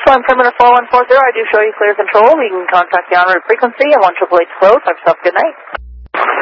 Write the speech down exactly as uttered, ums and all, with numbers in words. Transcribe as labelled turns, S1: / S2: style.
S1: Flight Perimeter four one four zero, I do show you clear control. You can contact the en route frequency at one triple eight float. Have yourself a good night.